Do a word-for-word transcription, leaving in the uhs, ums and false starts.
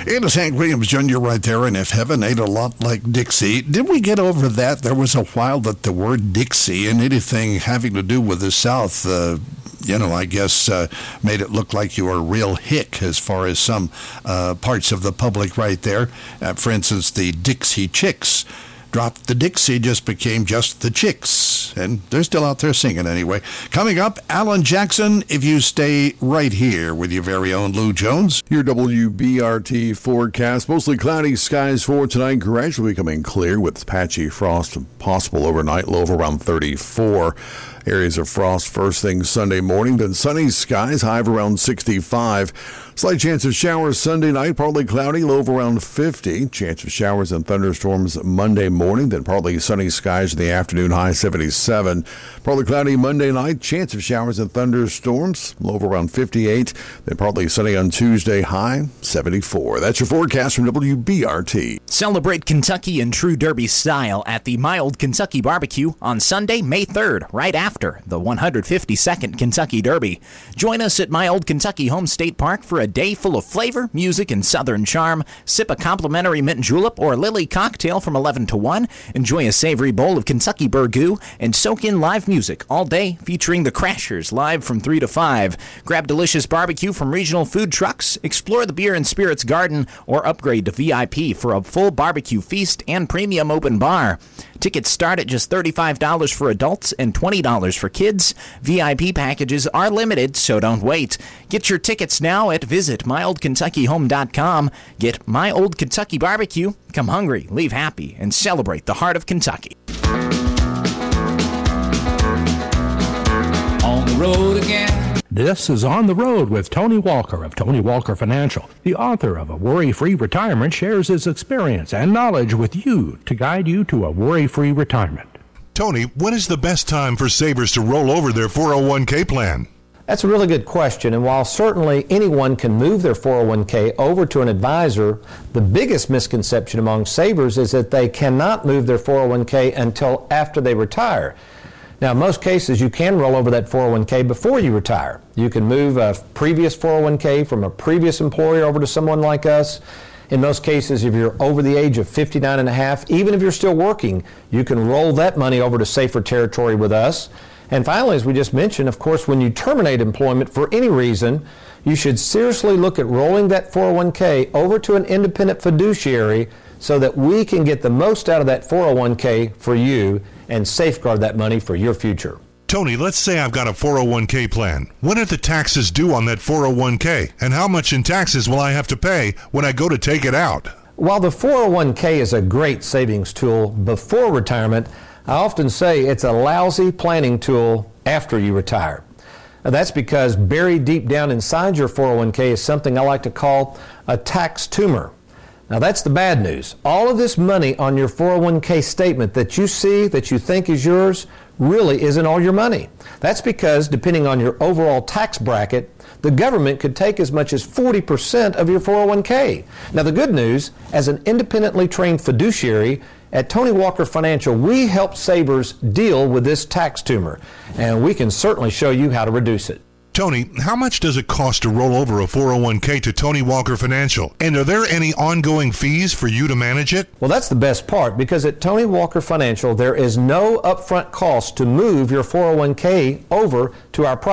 Ada Hank Williams Junior right there, and if heaven ate a lot like Dixie. Did we get over that? There was a while that the word Dixie and anything having to do with the South, uh, you know, I guess uh, made it look like you were a real hick as far as some uh, parts of the public right there. Uh, for instance, the Dixie Chicks. Dropped the Dixie, just became just the Chicks. And they're still out there singing anyway. Coming up, Alan Jackson, if you stay right here with your very own Lou Jones. Your W B R T forecast. Mostly cloudy skies for tonight. Gradually becoming clear with patchy frost possible overnight. Low of around thirty-four. Areas of frost first thing Sunday morning, then sunny skies, high of around sixty-five. Slight chance of showers Sunday night, partly cloudy, low of around fifty. Chance of showers and thunderstorms Monday morning, then partly sunny skies in the afternoon, high seventy-seven. Partly cloudy Monday night, chance of showers and thunderstorms, low of around fifty-eight. Then partly sunny on Tuesday, high seventy-four. That's your forecast from W B R T. Celebrate Kentucky in true Derby style at the My Old Kentucky Barbecue on Sunday, May third, right after the one hundred fifty-second Kentucky Derby. Join us at My Old Kentucky Home State Park for a day full of flavor, music, and southern charm. Sip a complimentary mint julep or lily cocktail from eleven to one. Enjoy a savory bowl of Kentucky burgoo and soak in live music all day featuring the Crashers live from three to five. Grab delicious barbecue from regional food trucks, explore the Beer and Spirits Garden, or upgrade to V I P for a full barbecue feast and premium open bar. Tickets start at just thirty-five dollars for adults and twenty dollars for kids. V I P packages are limited, so don't wait. Get your tickets now at visit my old kentucky home dot com. Get My Old Kentucky Barbecue. Come hungry, leave happy, and celebrate the heart of Kentucky. On the road again. This is On the Road with Tony Walker of Tony Walker Financial. The author of A Worry-Free Retirement shares his experience and knowledge with you to guide you to a worry-free retirement. Tony, when is the best time for savers to roll over their four oh one k plan? That's a really good question, and while certainly anyone can move their four oh one k over to an advisor, the biggest misconception among savers is that they cannot move their four oh one k until after they retire. Now, in most cases, you can roll over that four oh one k before you retire. You can move a previous four oh one k from a previous employer over to someone like us. In most cases, if you're over the age of fifty-nine and a half, even if you're still working, you can roll that money over to safer territory with us. And finally, as we just mentioned, of course, when you terminate employment for any reason, you should seriously look at rolling that four oh one k over to an independent fiduciary so that we can get the most out of that four oh one k for you and safeguard that money for your future. Tony, let's say I've got a four oh one k plan. When are the taxes due on that four oh one k? And how much in taxes will I have to pay when I go to take it out? While the four oh one k is a great savings tool before retirement, I often say it's a lousy planning tool after you retire. Now, that's because buried deep down inside your four oh one k is something I like to call a tax tumor. Now, that's the bad news. All of this money on your four oh one k statement that you see, that you think is yours, really isn't all your money. That's because, depending on your overall tax bracket, the government could take as much as forty percent of your four oh one k. Now, the good news, as an independently trained fiduciary, at Tony Walker Financial, we help savers deal with this tax tumor, and we can certainly show you how to reduce it. Tony, how much does it cost to roll over a four oh one k to Tony Walker Financial? And are there any ongoing fees for you to manage it? Well, that's the best part, because at Tony Walker Financial, there is no upfront cost to move your four oh one k over to our